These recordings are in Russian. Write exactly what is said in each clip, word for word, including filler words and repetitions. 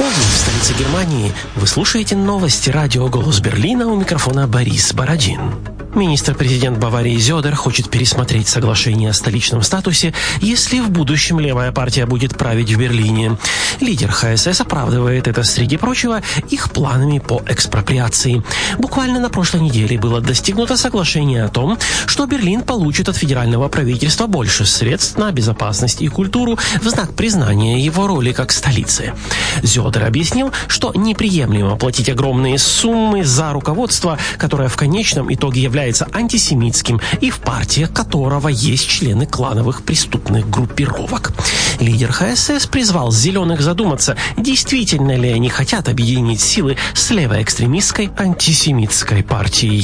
В столице Германии вы слушаете новости радио «Голос Берлина», у микрофона Борис Бородин. Министр-президент Баварии Зёдер хочет пересмотреть соглашение о столичном статусе, если в будущем левая партия будет править в Берлине. Лидер ХСС оправдывает это, среди прочего, их планами по экспроприации. Буквально на прошлой неделе было достигнуто соглашение о том, что Берлин получит от федерального правительства больше средств на безопасность и культуру в знак признания его роли как столицы. Зёдер объяснил, что неприемлемо платить огромные суммы за руководство, которое в конечном итоге является антисемитским и в партии которого есть члены клановых преступных группировок. Лидер ХСС призвал «зеленых» задуматься, действительно ли они хотят объединить силы с левоэкстремистской антисемитской партией.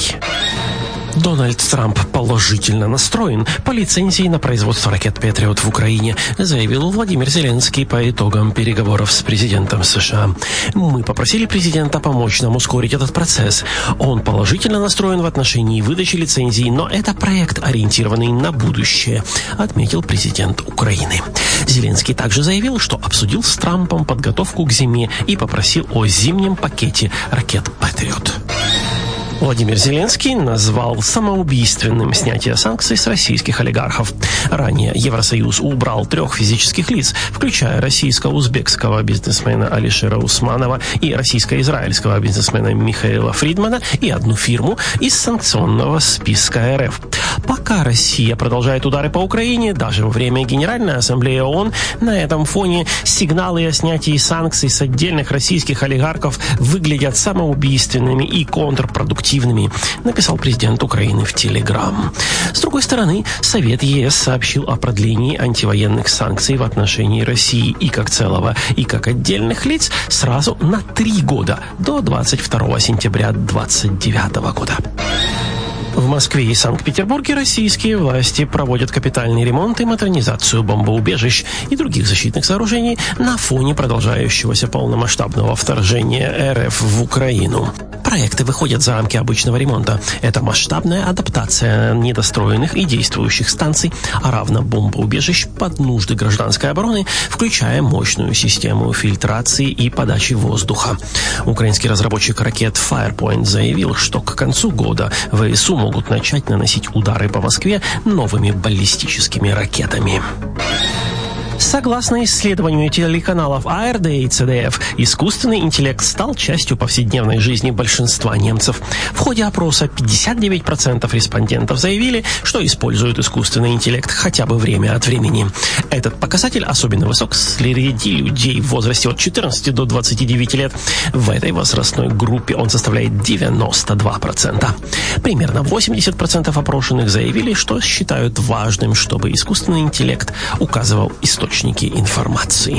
Дональд Трамп положительно настроен по лицензии на производство ракет «Патриот» в Украине, заявил Владимир Зеленский по итогам переговоров с президентом США. «Мы попросили президента помочь нам ускорить этот процесс. Он положительно настроен в отношении выдачи лицензий, но это проект, ориентированный на будущее», отметил президент Украины. Зеленский также заявил, что обсудил с Трампом подготовку к зиме и попросил о зимнем пакете ракет «Патриот». Владимир Зеленский назвал самоубийственным снятие санкций с российских олигархов. Ранее Евросоюз убрал трех физических лиц, включая российско-узбекского бизнесмена Алишера Усманова и российско-израильского бизнесмена Михаила Фридмана, и одну фирму из санкционного списка РФ. Пока Россия продолжает удары по Украине, даже во время Генеральной Ассамблеи ООН, на этом фоне сигналы о снятии санкций с отдельных российских олигархов выглядят самоубийственными и контрпродуктивными, написал президент Украины в Телеграм. С другой стороны, Совет ЕС сообщил о продлении антивоенных санкций в отношении России и как целого, и как отдельных лиц сразу на три года, до двадцать второго сентября двадцать девятого года. В Москве и Санкт-Петербурге российские власти проводят капитальный ремонт и модернизацию бомбоубежищ и других защитных сооружений на фоне продолжающегося полномасштабного вторжения РФ в Украину. Проекты выходят за рамки обычного ремонта. Это масштабная адаптация недостроенных и действующих станций, а равно бомбоубежищ под нужды гражданской обороны, включая мощную систему фильтрации и подачи воздуха. Украинский разработчик ракет Firepoint заявил, что к концу года ВСУ могут начать наносить удары по Москве новыми баллистическими ракетами. Согласно исследованию телеканалов АРД и ЦДФ, искусственный интеллект стал частью повседневной жизни большинства немцев. В ходе опроса пятьдесят девять процентов респондентов заявили, что используют искусственный интеллект хотя бы время от времени. Этот показатель особенно высок среди людей в возрасте от четырнадцати до двадцати девяти лет. В этой возрастной группе он составляет девяносто два процента. Примерно восемьдесят процентов опрошенных заявили, что считают важным, чтобы искусственный интеллект указывал источники информации.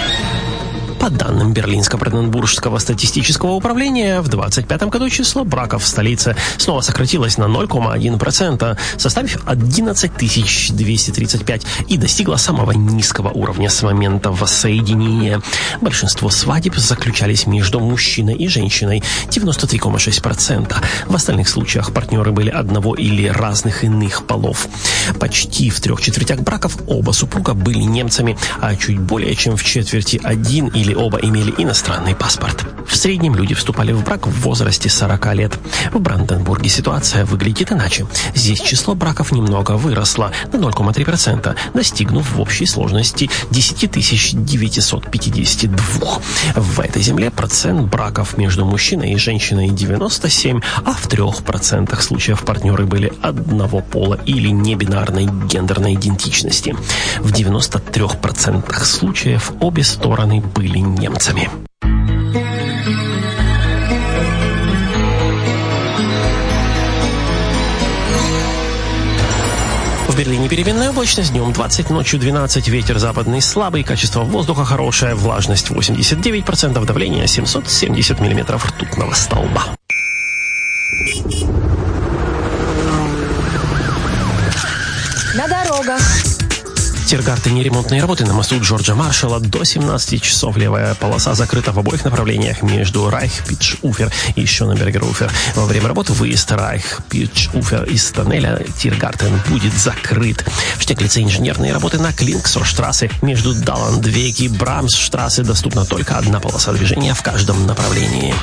По данным Берлинско-Бранденбургского статистического управления, в двадцать пятом году число браков в столице снова сократилось на ноль целых одна десятая процента, составив одиннадцать тысяч двести тридцать пять, и достигло самого низкого уровня с момента воссоединения. Большинство свадеб заключались между мужчиной и женщиной, девяносто три целых шесть десятых процента. В остальных случаях партнеры были одного или разных иных полов. Почти в трех четвертях браков оба супруга были немцами, а чуть более чем в четверти один или оба имели иностранный паспорт. В среднем люди вступали в брак в возрасте сорока лет. В Бранденбурге ситуация выглядит иначе. Здесь число браков немного выросло на ноль целых три десятых процента, достигнув в общей сложности десять тысяч девятьсот пятьдесят два. В этой земле процент браков между мужчиной и женщиной девяносто семь, а в трех процентах случаев партнеры были одного пола или небинарной гендерной идентичности. В девяноста трёх процентах случаев обе стороны были немцами. В Берлине переменная облачность, днем двадцать, ночью двенадцать, ветер западный слабый, качество воздуха хорошее, влажность восемьдесят девять процентов, давление семьсот семьдесят миллиметров ртутного столба. На дорогах. Тиргартене ремонтные работы на мосту Джорджа Маршалла до семнадцати часов. Левая полоса закрыта в обоих направлениях между Райх-Питш-Уфер и Шоненбергер-Уфер. Во время работы выезд Райх-Питш-Уфер из тоннеля Тиргартен будет закрыт. В Штеглице инженерные работы на Клинксорштрассе между Даландвег и Брамсштрассе. Доступна только одна полоса движения в каждом направлении.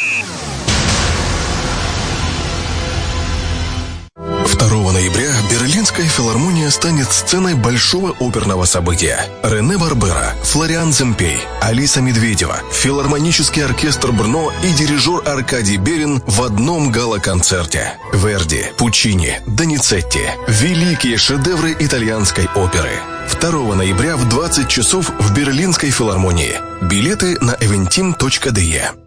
второго ноября Берлинская филармония станет сценой большого оперного события. Рене Барбера, Флориан Земпей, Алиса Медведева, филармонический оркестр Брно и дирижер Аркадий Берин в одном гала-концерте. Верди, Пучини, Доницетти. Великие шедевры итальянской оперы. второго ноября в двадцать часов в Берлинской филармонии. Билеты на eventim точка de.